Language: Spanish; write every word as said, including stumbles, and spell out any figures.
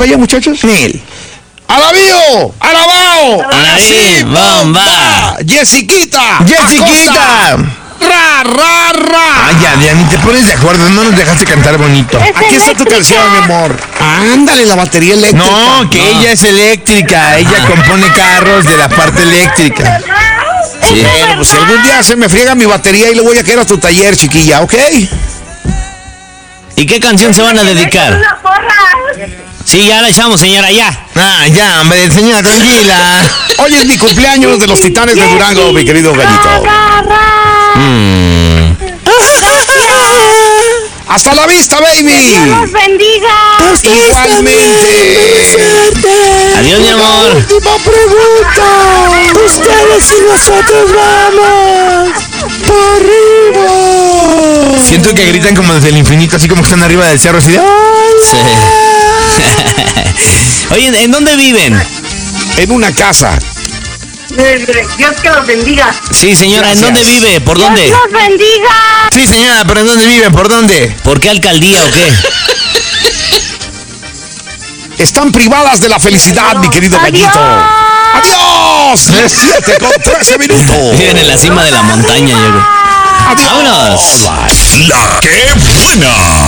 batalla, muchachos? Nel. ¡Alabío! ¡Alabao! ¡Así, bomba! ¡Jessiquita! ¡Jessiquita! ¡Ra, ra, ra! Ay, ya, ya, ni te pones de acuerdo, no nos dejaste cantar bonito. Aquí está tu canción, mi amor. Ándale, la batería eléctrica. No, que No. ella es eléctrica, ella compone carros de la parte eléctrica. Sí. Bueno, pues si algún día se me friega mi batería y le voy a caer a tu taller, chiquilla, ¿ok? ¿Y qué canción se van a dedicar? Sí, ya la echamos, señora, ya. Ah, ya, hombre, señora, tranquila. Hoy es mi cumpleaños de los Titanes de Durango, mi querido gallito. Mm. ¡Hasta la vista, baby! Dios los bendiga. Igualmente. Adiós, mi amor. Última pregunta. Ustedes y nosotros vamos por arriba. Siento que gritan como desde el infinito, así como que están arriba del cerro, así de... Sí. Oye, ¿en dónde viven? En una casa. Dios que los bendiga. Sí, señora, ¿en Gracias. dónde vive? ¿Por dónde? Dios los bendiga. Sí, señora, pero ¿en dónde viven? ¿Por dónde? ¿Por qué alcaldía o qué? Están privadas de la felicidad, mi querido Adiós. gallito. ¡Adiós! siete con trece minutos. Viven en la cima de la montaña, yo creo. ¡Adiós! ¡Vámonos! Bye. La que buena.